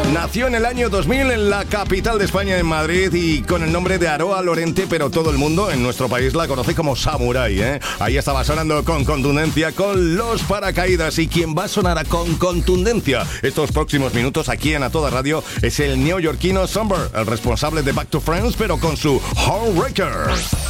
Nació en el año 2000 en la capital de España, en Madrid, y con el nombre de Aroa Lorente, pero todo el mundo en nuestro país la conoce como Samurai, ¿eh? Ahí estaba sonando con contundencia con Los Paracaídas, y quien va a sonar con contundencia estos próximos minutos aquí en A Toda Radio es el neoyorquino Somber, el responsable de Back to Friends, pero con su Heartbreaker.